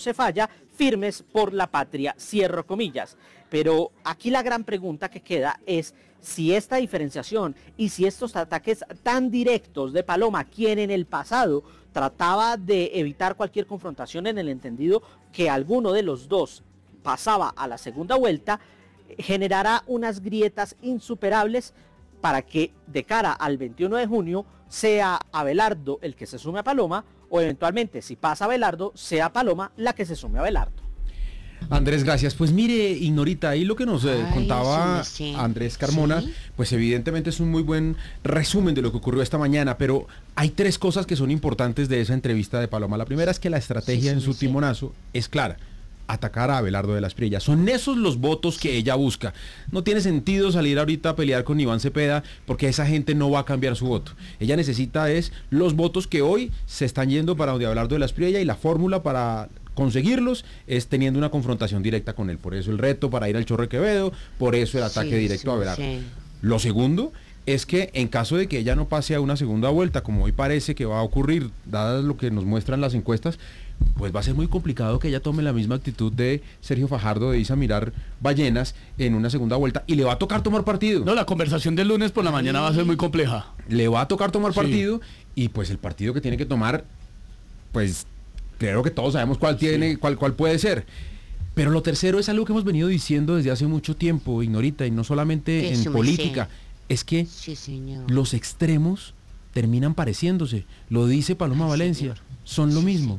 se falla, firmes por la patria, cierro comillas. Pero aquí la gran pregunta que queda es si esta diferenciación y si estos ataques tan directos de Paloma, quien en el pasado trataba de evitar cualquier confrontación en el entendido que alguno de los dos pasaba a la segunda vuelta, generará unas grietas insuperables para que de cara al 21 de junio sea Abelardo el que se sume a Paloma o eventualmente si pasa Abelardo sea Paloma la que se sume a Abelardo. Andrés, gracias. Pues mire, Ignorita, ahí lo que nos contaba Andrés Carmona, ¿sí? Pues evidentemente es un muy buen resumen de lo que ocurrió esta mañana, pero hay tres cosas que son importantes de esa entrevista de Paloma. La primera es que la estrategia en su timonazo es clara: atacar a Abelardo de las Priellas. Son esos los votos que ella busca. No tiene sentido salir ahorita a pelear con Iván Cepeda porque esa gente no va a cambiar su voto. Ella necesita es los votos que hoy se están yendo para donde Abelardo de las Priellas, y la fórmula para conseguirlos es teniendo una confrontación directa con él. Por eso el reto para ir al Chorro de Quevedo, por eso el ataque directo a Abelardo. Lo segundo es que en caso de que ella no pase a una segunda vuelta, como hoy parece que va a ocurrir, dadas lo que nos muestran las encuestas, pues va a ser muy complicado que ella tome la misma actitud de Sergio Fajardo de irse a mirar ballenas en una segunda vuelta, y le va a tocar tomar partido. No, la conversación del lunes por la mañana va a ser muy compleja. Le va a tocar tomar partido, y pues el partido que tiene que tomar, pues creo que todos sabemos cuál tiene, cuál puede ser. Pero lo tercero es algo que hemos venido diciendo desde hace mucho tiempo, Ignorita, y no solamente en política, es que los extremos terminan pareciéndose. Lo dice Paloma Valencia, son lo mismo.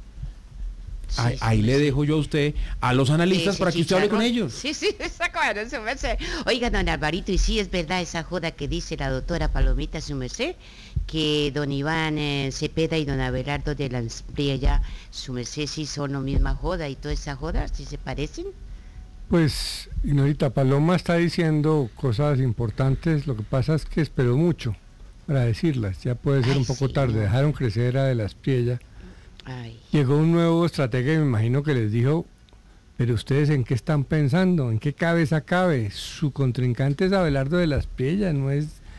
Ahí le dejo yo a usted, a los analistas, para que usted hable con ellos. Sí, claro, su merced. Oiga, don Alvarito, y sí es verdad esa joda que dice la doctora Palomita, su merced, que don Iván Cepeda y don Abelardo de la Priella, su merced, sí son la misma joda, y toda esa joda, ¿sí se parecen? Pues, señorita, Paloma está diciendo cosas importantes, lo que pasa es que esperó mucho para decirlas, ya puede ser un poco tarde, dejaron crecer a de las Priella. Llegó un nuevo estratega y me imagino que les dijo: pero ustedes ¿en qué están pensando? ¿En qué cabeza cabe? Su contrincante es Abelardo de las Priellas, no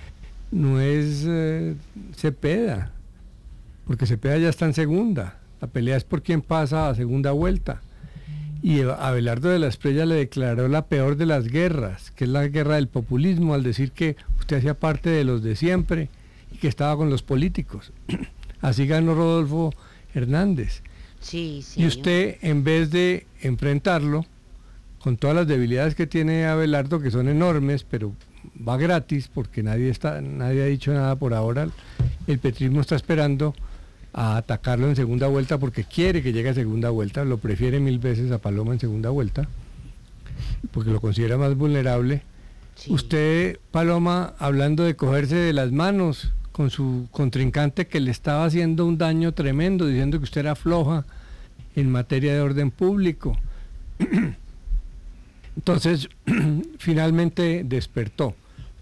es Cepeda, porque Cepeda ya está en segunda, la pelea es por quién pasa a segunda vuelta, y Abelardo de las Priellas le declaró la peor de las guerras, que es la guerra del populismo, al decir que usted hacía parte de los de siempre y que estaba con los políticos. Así ganó Rodolfo Hernández. Sí. Y usted, en vez de enfrentarlo con todas las debilidades que tiene Abelardo, que son enormes, pero va gratis porque nadie ha dicho nada por ahora, el petrismo está esperando a atacarlo en segunda vuelta porque quiere que llegue a segunda vuelta, lo prefiere 1000 veces a Paloma en segunda vuelta porque lo considera más vulnerable. Usted, Paloma, hablando de cogerse de las manos con su contrincante que le estaba haciendo un daño tremendo, diciendo que usted era floja en materia de orden público. Entonces, finalmente despertó.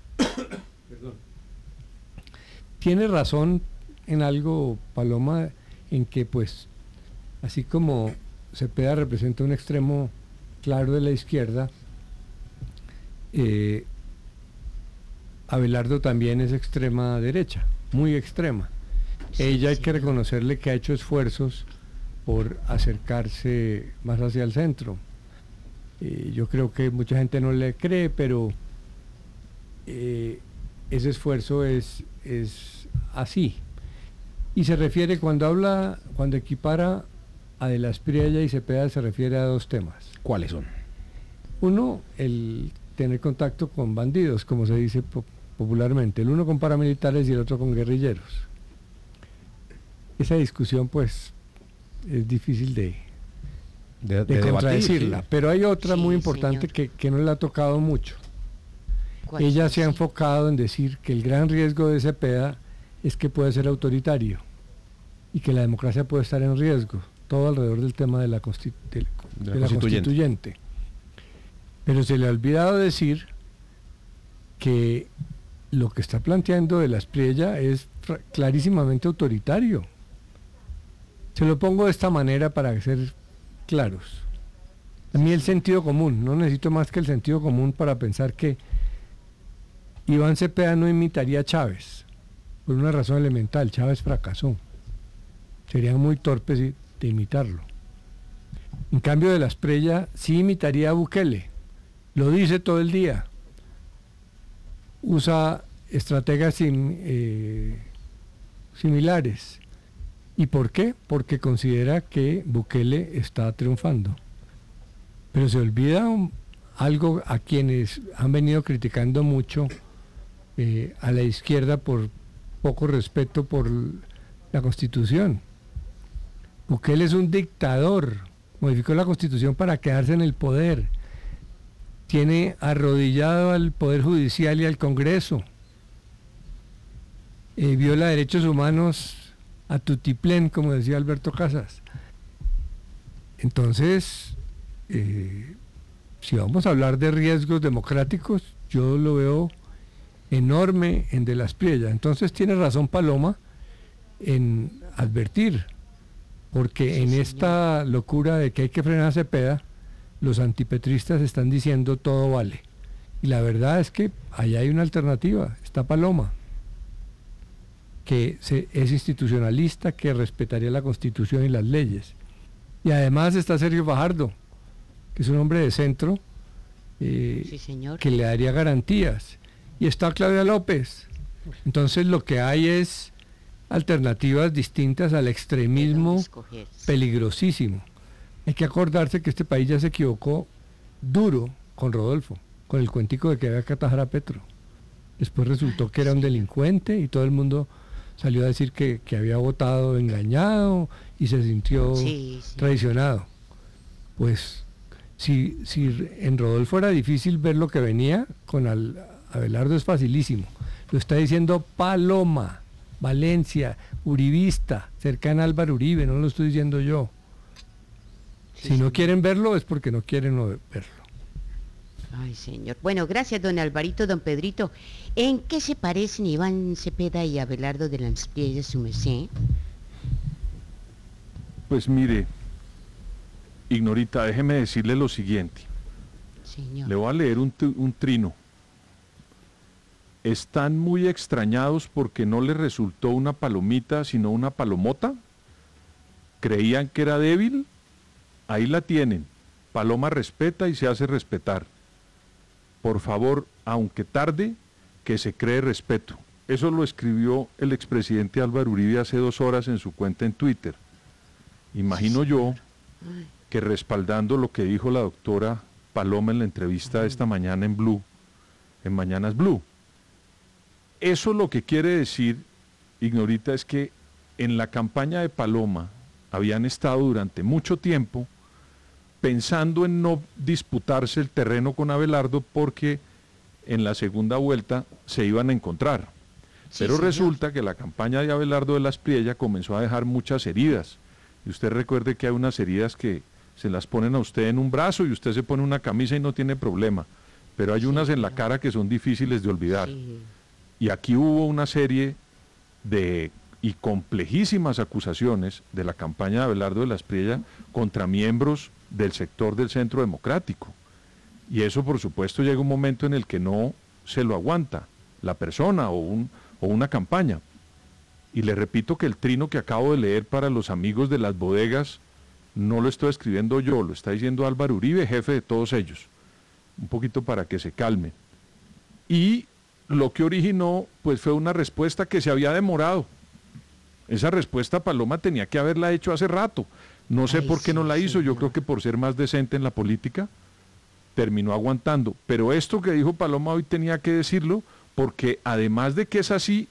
Tiene razón en algo, Paloma, en que pues, así como Cepeda representa un extremo claro de la izquierda, Abelardo también es extrema derecha, muy extrema. Ella hay que reconocerle que ha hecho esfuerzos por acercarse más hacia el centro. Yo creo que mucha gente no le cree, pero ese esfuerzo es así. Y se refiere, cuando equipara a de las Priella y Cepeda, se refiere a dos temas. ¿Cuáles son? Uno, el tener contacto con bandidos, como se dice popularmente, el uno con paramilitares y el otro con guerrilleros. Esa discusión pues es difícil de contradecirla, debatir, sí. Pero hay otra muy importante que no le ha tocado mucho. Ella se ha enfocado en decir que el gran riesgo de Cepeda es que puede ser autoritario y que la democracia puede estar en riesgo, todo alrededor del tema de la constituyente. Pero se le ha olvidado decir que lo que está planteando de las Priella es clarísimamente autoritario. Se lo pongo de esta manera para ser claros. A mí el sentido común, no necesito más que el sentido común para pensar que Iván Cepeda no imitaría a Chávez, por una razón elemental: Chávez fracasó. Serían muy torpes de imitarlo. En cambio, de la Espriella sí imitaría a Bukele. Lo dice todo el día. Usa estrategias similares. ¿Y por qué? Porque considera que Bukele está triunfando. Pero se olvida algo a quienes han venido criticando mucho a la izquierda por poco respeto por la Constitución. Bukele es un dictador, modificó la Constitución para quedarse en el poder, tiene arrodillado al Poder Judicial y al Congreso, viola derechos humanos a tutiplén, como decía Alberto Casas. Entonces, si vamos a hablar de riesgos democráticos, yo lo veo enorme en De la Espriella. Entonces tiene razón Paloma en advertir, porque en esta locura de que hay que frenar a Cepeda, los antipetristas están diciendo todo vale. Y la verdad es que ahí hay una alternativa, está Paloma, que es institucionalista, que respetaría la Constitución y las leyes. Y además está Sergio Fajardo, que es un hombre de centro, que le daría garantías. Y está Claudia López. Entonces lo que hay es alternativas distintas al extremismo peligrosísimo. Hay que acordarse que este país ya se equivocó duro con Rodolfo, con el cuentico de que había que atajar a Petro. Después resultó que era un delincuente y todo el mundo salió a decir que había votado engañado y se sintió traicionado. Pues si en Rodolfo era difícil ver lo que venía, con Abelardo es facilísimo. Lo está diciendo Paloma, Valencia, uribista, cercana a Álvaro Uribe, no lo estoy diciendo yo. Si no quieren verlo es porque no quieren verlo. Ay, señor. Bueno, gracias, don Alvarito, don Pedrito. ¿En qué se parecen Iván Cepeda y Abelardo de la Espriella, su merced? Pues mire, Ignorita, déjeme decirle lo siguiente. Señor. Le voy a leer un trino. ¿Están muy extrañados porque no les resultó una palomita sino una palomota? ¿Creían que era débil? Ahí la tienen. Paloma respeta y se hace respetar. Por favor, aunque tarde, que se cree respeto. Eso lo escribió el expresidente Álvaro Uribe hace 2 horas en su cuenta en Twitter. Imagino yo que respaldando lo que dijo la doctora Paloma en la entrevista de esta mañana en Blue, en Mañanas Blue. Eso lo que quiere decir, Ignorita, es que en la campaña de Paloma habían estado durante mucho tiempo pensando en no disputarse el terreno con Abelardo porque en la segunda vuelta se iban a encontrar. Pero resulta que la campaña de Abelardo de la Espriella comenzó a dejar muchas heridas. Y usted recuerde que hay unas heridas que se las ponen a usted en un brazo y usted se pone una camisa y no tiene problema. Pero hay unas en la cara que son difíciles de olvidar. Y aquí hubo una serie de complejísimas acusaciones de la campaña de Abelardo de la Espriella contra miembros del sector del Centro Democrático. Y eso, por supuesto, llega un momento en el que no se lo aguanta la persona o una campaña. Y le repito que el trino que acabo de leer para los amigos de las bodegas no lo estoy escribiendo yo, lo está diciendo Álvaro Uribe, jefe de todos ellos. Un poquito para que se calmen. Y lo que originó, pues, fue una respuesta que se había demorado. Esa respuesta Paloma tenía que haberla hecho hace rato. No sé por qué no la hizo, yo creo que por ser más decente en la política, terminó aguantando. Pero esto que dijo Paloma hoy tenía que decirlo, porque además de que es así,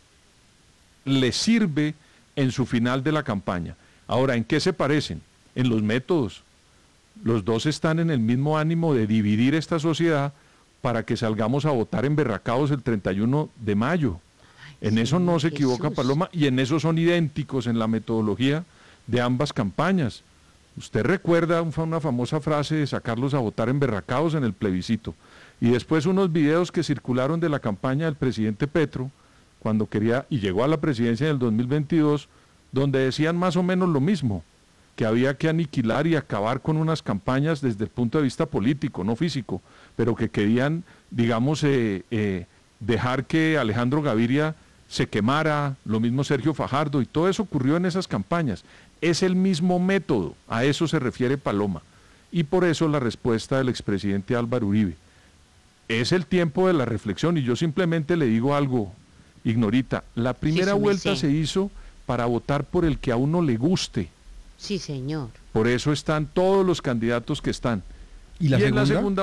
le sirve en su final de la campaña. Ahora, ¿en qué se parecen? En los métodos. Los dos están en el mismo ánimo de dividir esta sociedad para que salgamos a votar emberracados el 31 de mayo. En eso no se equivoca Paloma y en eso son idénticos en la metodología de ambas campañas. Usted recuerda una famosa frase de sacarlos a votar emberracados en el plebiscito. Y después unos videos que circularon de la campaña del presidente Petro, cuando quería y llegó a la presidencia en el 2022, donde decían más o menos lo mismo, que había que aniquilar y acabar con unas campañas desde el punto de vista político, no físico, pero que querían, digamos, dejar que Alejandro Gaviria se quemara, lo mismo Sergio Fajardo, y todo eso ocurrió en esas campañas. Es el mismo método, a eso se refiere Paloma. Y por eso la respuesta del expresidente Álvaro Uribe. Es el tiempo de la reflexión y yo simplemente le digo algo, Ignorita. La primera vuelta se hizo para votar por el que a uno le guste. Sí, señor. Por eso están todos los candidatos que están. ¿Y en la segunda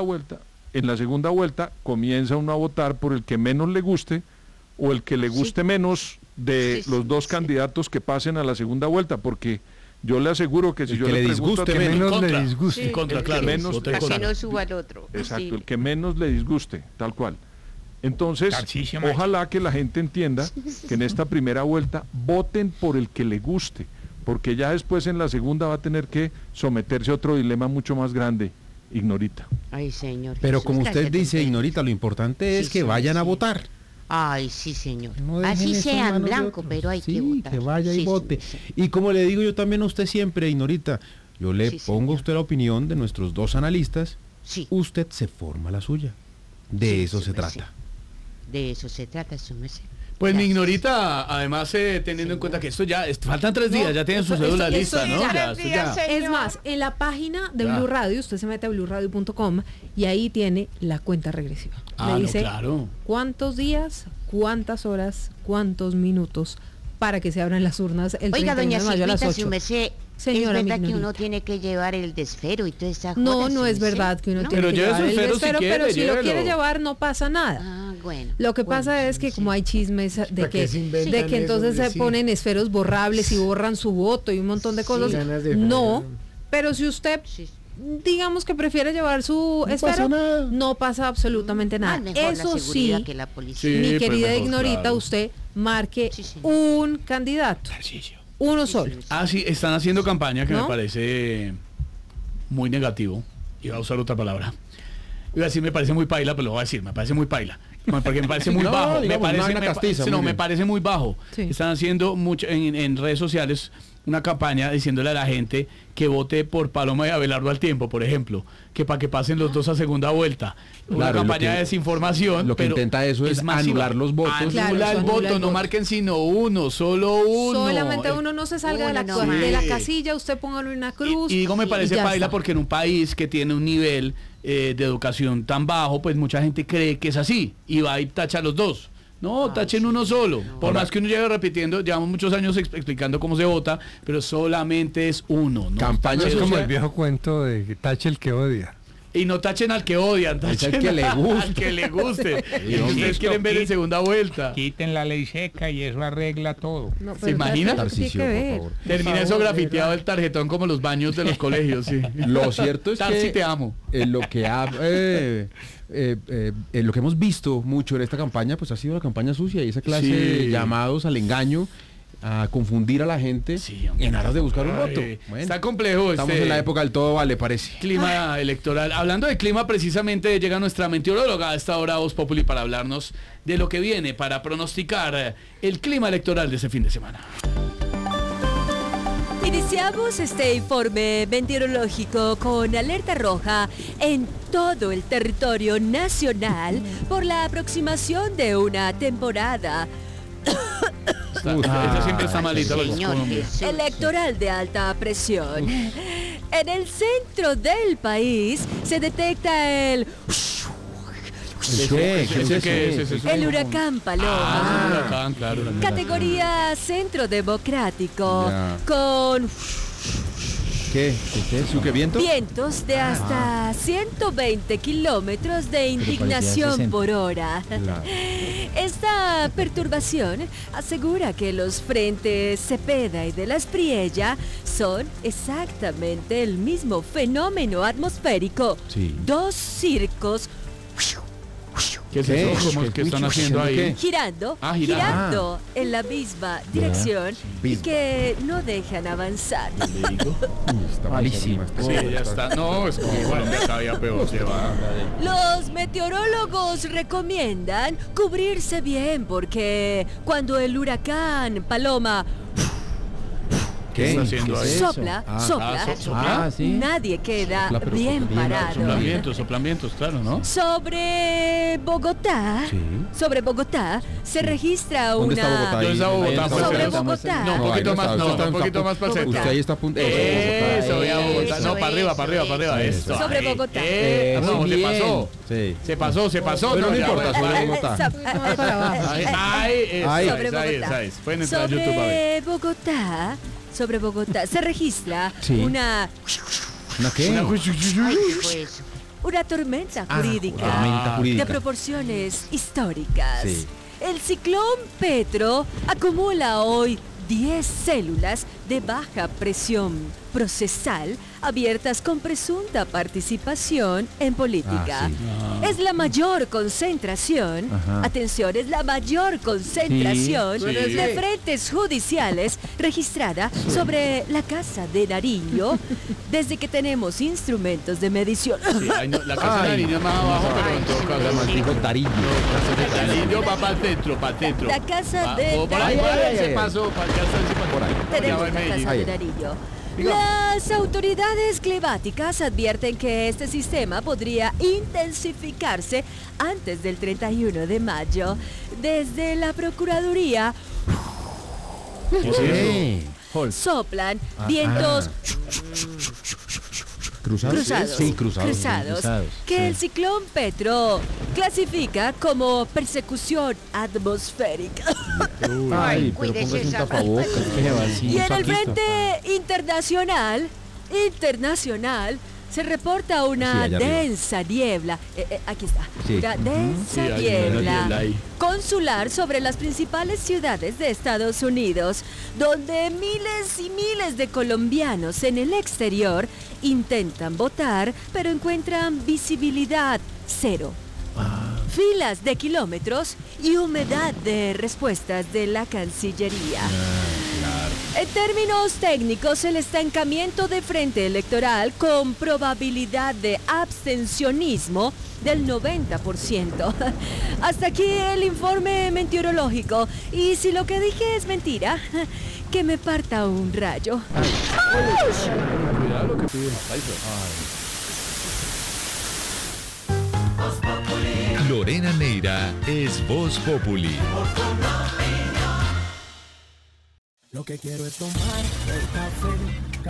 vuelta comienza uno a votar por el que menos le guste o el que le guste menos de los dos candidatos que pasen a la segunda vuelta, porque yo le aseguro que si yo le pregunto que menos le disguste, para que no suba al otro. Exacto, el que menos le disguste, tal cual. Entonces, ojalá que la gente entienda que en esta primera vuelta voten por el que le guste, porque ya después en la segunda va a tener que someterse a otro dilema mucho más grande, Ignorita. Ay, señor. Pero como usted dice, Ignorita, lo importante es que vayan a votar. Ay, sí, señor. Así sea en blanco, pero hay que votar. Que vaya y vote. Y como le digo yo también a usted siempre, Ignorita, yo le pongo a usted la opinión de nuestros dos analistas. Usted se forma la suya. De eso se trata. De eso se trata, su merced. Pues mi Ignorita, además teniendo en cuenta que esto ya, faltan 3 días, ya tienen su cédula lista, ¿no? Es más, en la página de Blue Radio, usted se mete a blueradio.com y ahí tiene la cuenta regresiva. Le dice cuántos días, cuántas horas, cuántos minutos para que se abran las urnas el 31 de mayo a las 8. Señora, ¿es verdad que uno tiene que llevar el desfero y toda esa joda? No es verdad que uno tiene que llevar el desfero, pero si lo quiere llevar no pasa nada. Bueno. Lo que pasa es que como hay chismes de que entonces se ponen esferos borrables y borran su voto y un montón de cosas. No, pero si usted digamos que prefiere llevar su esfero, no pasa absolutamente nada. Eso sí, mi querida Ignorita, usted marque un candidato. Uno solo. Sí, están haciendo campaña que me parece muy negativo. Iba a usar otra palabra. Iba a decir me parece muy paila, pero lo voy a decir, me parece muy paila. Porque me parece muy bajo. Me parece muy bajo. Están haciendo mucho en redes sociales una campaña diciéndole a la gente que vote por Paloma y Abelardo al tiempo, por ejemplo, que para que pasen los dos a segunda vuelta. Una campaña de desinformación. Lo que intenta eso es anular los votos. Anula el voto, no marquen sino uno, solo uno. Solamente uno, no se salga de la casilla, usted póngalo en una cruz. Y digo, me parece paila porque en un país que tiene un nivel de educación tan bajo, pues mucha gente cree que es así y va y tacha a los dos. No, tachen uno solo. Por más que uno lleve repitiendo, llevamos muchos años explicando cómo se vota, pero solamente es uno. ¿No? Campaña es como el viejo cuento de que tache el que odia. Y no tachen al que odian, tachen al que le guste. Al que le guste. Y el que ustedes quieren ver en segunda vuelta. Quiten la ley seca y eso arregla todo. ¿Se imagina? Termina eso grafiteado el tarjetón como los baños de los colegios. Sí. Lo cierto es que te amo. Lo que hemos visto mucho en esta campaña, pues ha sido la campaña sucia y esa clase de llamados al engaño, a confundir a la gente en aras de buscar un voto. Bueno, está complejo. Estamos en la época del todo vale, parece. Clima electoral. Hablando de clima, precisamente llega nuestra meteoróloga a esta hora, Voz Populi, para hablarnos de lo que viene, para pronosticar el clima electoral de ese fin de semana. Iniciamos este informe meteorológico con alerta roja en todo el territorio nacional por la aproximación de una temporada Ella siempre está malita. Electoral de alta presión. En el centro del país se detecta el huracán Paloma. Categoría Centro Democrático. Con ¿Qué viento? Vientos de hasta 120 kilómetros de indignación por hora. Claro. Esta perturbación asegura que los frentes Cepeda y de la Espriella son exactamente el mismo fenómeno atmosférico. Dos circos. ¿Qué es eso? ¿Qué están haciendo ahí? Girando en la misma dirección y que no dejan avanzar. Está malísima. Sí, ya está. No, es como Colombia todavía peor. Los meteorólogos recomiendan cubrirse bien porque cuando el huracán Paloma ¿Qué está haciendo ahí? Sopla. ¿Sí? Nadie queda bien parado. Soplamientos, claro, ¿no? Sobre Bogotá se registra ¿Dónde una... ¿Dónde está Bogotá? Sobre Bogotá. No, un poquito más para el centro. Usted ahí está apuntando. Eso, ya Bogotá. No, para arriba. Eso. Sobre Bogotá. No, se pasó. Pero no importa, sobre Bogotá. Sobre Bogotá. Pueden entrar a YouTube a ver. Sobre Bogotá se registra una... ¿Una qué? Una tormenta jurídica de proporciones históricas. Sí. El ciclón Petro acumula hoy 10 células de baja presión procesal abiertas con presunta participación en política. Es la mayor concentración, es la mayor concentración de frentes judiciales registrada sobre la Casa de Nariño desde que tenemos instrumentos de medición. La Casa de Nariño es más abajo, pero en todo caso dijo Tarillo. Nariño va para el centro. La Casa de Nariño. Se pasó, por ahí. Tenemos la Casa de Nariño. Las autoridades climáticas advierten que este sistema podría intensificarse antes del 31 de mayo. Desde la Procuraduría soplan vientos cruzados, que el ciclón Petro clasifica como persecución atmosférica. Ay, pero póngase un tapabocas. Y en el frente internacional se reporta una densa niebla. Aquí está. Una densa niebla consular sobre las principales ciudades de Estados Unidos, donde miles y miles de colombianos en el exterior intentan votar, pero encuentran visibilidad cero. Filas de kilómetros y humedad de respuestas de la Cancillería. En términos técnicos, el estancamiento de frente electoral con probabilidad de abstencionismo del 90%. Hasta aquí el informe meteorológico. Y si lo que dije es mentira, que me parta un rayo. Cuidado lo que pide. Lorena Neira es Voz Populi. Lo que quiero es tomar el café